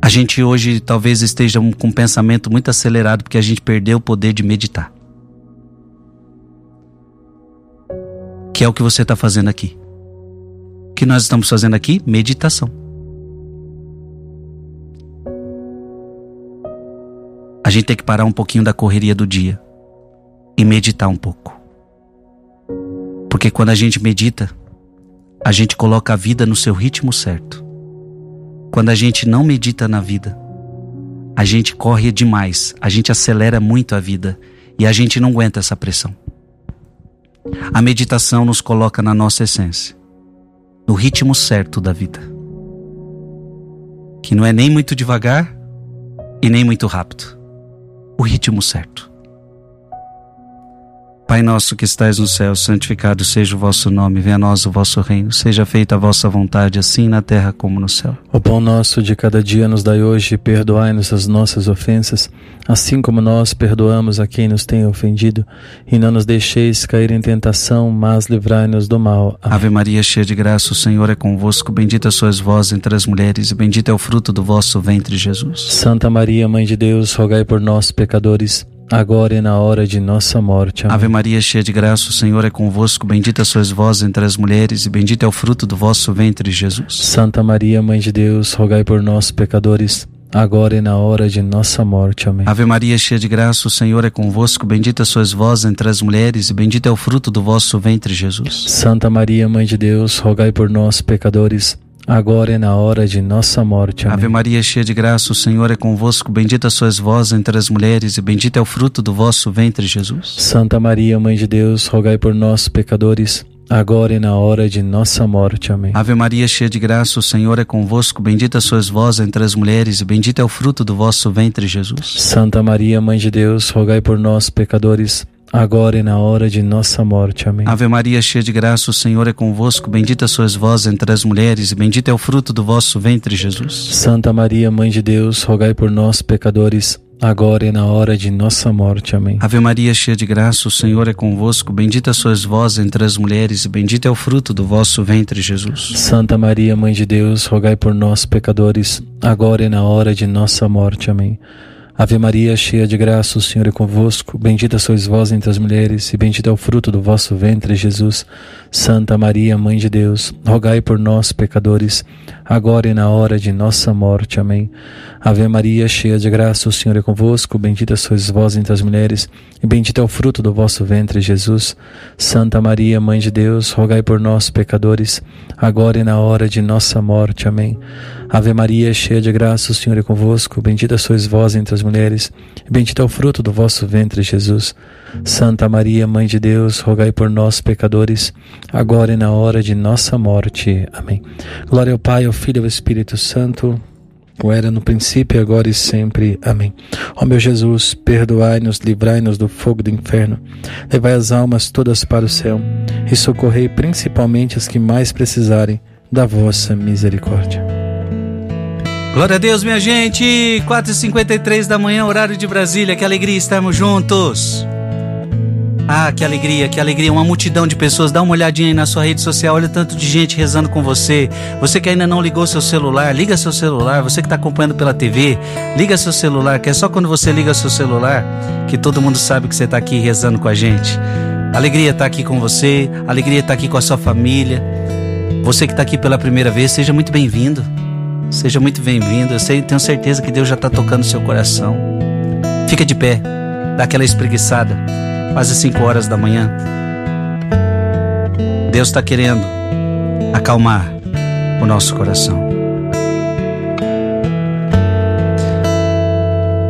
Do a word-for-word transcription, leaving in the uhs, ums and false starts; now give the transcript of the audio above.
A gente hoje talvez esteja com um pensamento muito acelerado porque a gente perdeu o poder de meditar. Que é o que você está fazendo aqui. O que nós estamos fazendo aqui? Meditação. A gente tem que parar um pouquinho da correria do dia e meditar um pouco. Porque quando a gente medita, a gente coloca a vida no seu ritmo certo. Quando a gente não medita na vida, a gente corre demais, a gente acelera muito a vida e a gente não aguenta essa pressão. A meditação nos coloca na nossa essência, no ritmo certo da vida, que não é nem muito devagar e nem muito rápido, o ritmo certo. Pai nosso que estais no céu, santificado seja o vosso nome, venha a nós o vosso reino, seja feita a vossa vontade, assim na terra como no céu. O pão nosso de cada dia nos dai hoje, e perdoai-nos as nossas ofensas, assim como nós perdoamos a quem nos tem ofendido, e não nos deixeis cair em tentação, mas livrai-nos do mal. Amém. Ave Maria, cheia de graça, o Senhor é convosco, bendita sois vós entre as mulheres, e bendito é o fruto do vosso ventre, Jesus. Santa Maria, Mãe de Deus, rogai por nós, pecadores, agora e na hora de nossa morte. Amém. Ave Maria, cheia de graça, o Senhor é convosco, bendita sois vós entre as mulheres, e bendito é o fruto do vosso ventre, Jesus. Santa Maria, Mãe de Deus, rogai por nós, pecadores, agora e na hora de nossa morte. Amém. Ave Maria, cheia de graça, o Senhor é convosco, bendita sois vós entre as mulheres, e bendito é o fruto do vosso ventre, Jesus. Santa Maria, Mãe de Deus, rogai por nós, pecadores, agora e na hora de nossa morte. Amém. Ave Maria, cheia de graça, o Senhor é convosco, bendita sois vós entre as mulheres, e bendito é o fruto do vosso ventre, Jesus. Santa Maria, Mãe de Deus, rogai por nós, pecadores, agora e na hora de nossa morte. Amém. Ave Maria, cheia de graça, o Senhor é convosco, bendita sois vós entre as mulheres, e bendito é o fruto do vosso ventre, Jesus. Santa Maria, Mãe de Deus, rogai por nós, pecadores, agora e na hora de nossa morte. Amém. Ave Maria, cheia de graça, o Senhor é convosco, bendita sois vós entre as mulheres, e bendito é o fruto do vosso ventre, Jesus. Santa Maria, Mãe de Deus, rogai por nós, pecadores, agora e na hora de nossa morte. Amém. Ave Maria, cheia de graça, o Senhor é convosco, bendita sois vós entre as mulheres, e bendito é o fruto do vosso ventre, Jesus. Santa Maria, Mãe de Deus, rogai por nós, pecadores, agora e na hora de nossa morte. Amém. Ave Maria, cheia de graça, o Senhor é convosco, bendita sois vós entre as mulheres, e bendito é o fruto do vosso ventre, Jesus. Santa Maria, Mãe de Deus, rogai por nós, pecadores, agora e na hora de nossa morte. Amém. Ave Maria, cheia de graça, o Senhor é convosco, bendita sois vós entre as mulheres, e bendito é o fruto do vosso ventre, Jesus. Santa Maria, Mãe de Deus, rogai por nós, pecadores, agora e na hora de nossa morte. Amém. Ave Maria, cheia de graça, o Senhor é convosco, bendita sois vós entre as mulheres, e bendito é o fruto do vosso ventre, Jesus. Santa Maria, Mãe de Deus, rogai por nós, pecadores, agora e na hora de nossa morte. Amém. Glória ao Pai, ao Filho e ao Espírito Santo, como era no princípio, agora e sempre. Amém. Ó meu Jesus, perdoai-nos, livrai-nos do fogo do inferno, levai as almas todas para o céu, e socorrei principalmente as que mais precisarem da vossa misericórdia. Glória a Deus, minha gente, quatro e cinquenta e três da manhã, horário de Brasília, que alegria estarmos juntos. Ah, que alegria, que alegria, uma multidão de pessoas. Dá uma olhadinha aí na sua rede social, olha o tanto de gente rezando com você. Você que ainda não ligou seu celular, liga seu celular. Você que está acompanhando pela T V, liga seu celular, que é só quando você liga seu celular que todo mundo sabe que você está aqui rezando com a gente. Alegria estar aqui com você, alegria estar aqui com a sua família. Você que está aqui pela primeira vez, seja muito bem-vindo. Seja muito bem-vindo. Eu sei, tenho certeza que Deus já está tocando o seu coração. Fica de pé, dá aquela espreguiçada. Quase cinco horas da manhã. Deus está querendo acalmar o nosso coração.